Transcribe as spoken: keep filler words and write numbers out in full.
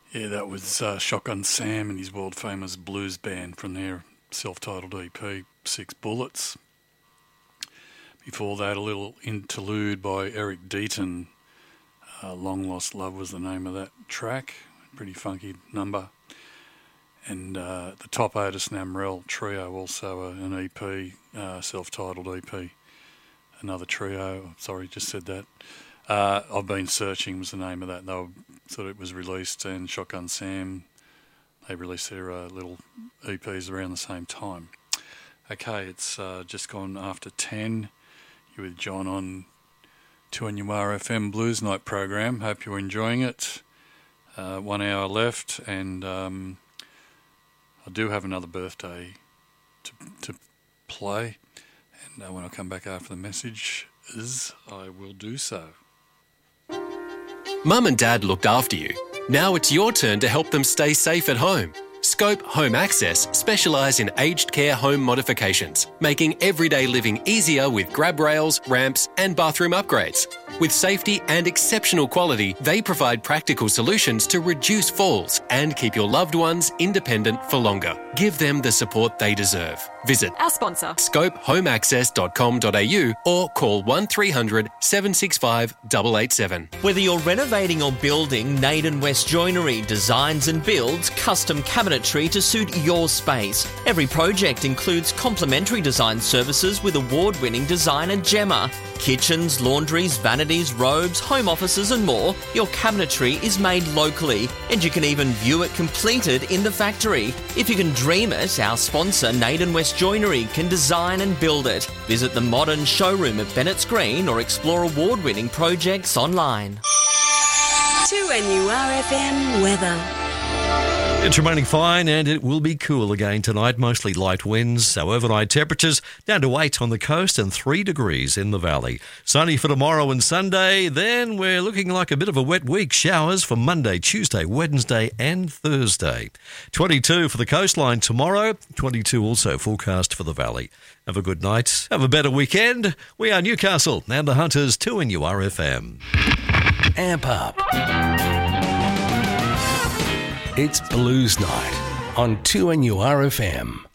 Yeah, that was uh, Shotgun Sam and his world-famous blues band from their self-titled E P, Six Bullets. Before that, a little interlude by Eric Deaton. Uh, Long Lost Love was the name of that track. Pretty funky number. And uh, the Top Otis Namrel Trio, also uh, an E P, uh, self-titled E P. Another trio, sorry, just said that. Uh, I've Been Searching was the name of that. They were, sort of, it was released, and Shotgun Sam, they released their uh, little E Ps around the same time. Okay, it's uh, just gone after ten. You're with John on two N U R F M Blues Night program. Hope you're enjoying it. Uh, one hour left, and um, I do have another birthday to, to play. And uh, when I come back after the message, is I will do so. Mum and Dad looked after you. Now it's your turn to help them stay safe at home. Scope Home Access specialise in aged care home modifications, making everyday living easier with grab rails, ramps and bathroom upgrades. With safety and exceptional quality, they provide practical solutions to reduce falls and keep your loved ones independent for longer. Give them the support they deserve. Visit our sponsor, scope home access dot com dot a u or call one three hundred seven six five eight eight seven. Whether you're renovating or building, Naden West Joinery designs and builds custom cabinetry to suit your space. Every project includes complimentary design services with award-winning designer Gemma. Kitchens, laundries, vanities, robes, home offices and more. Your cabinetry is made locally and you can even view it completed in the factory. If you can dream it, our sponsor Naden West Joinery can design and build it. Visit the modern showroom at Bennett's Green or explore award-winning projects online. two N U R F M weather. It's remaining fine and it will be cool again tonight, mostly light winds. Our overnight temperatures down to eight on the coast and three degrees in the valley. Sunny for tomorrow and Sunday, then we're looking like a bit of a wet week. Showers for Monday, Tuesday, Wednesday and Thursday. twenty-two for the coastline tomorrow, twenty-two also forecast for the valley. Have a good night, have a better weekend. We are Newcastle and the Hunters, two N U R F M. Amp up. It's Blues Night on two N U R F M.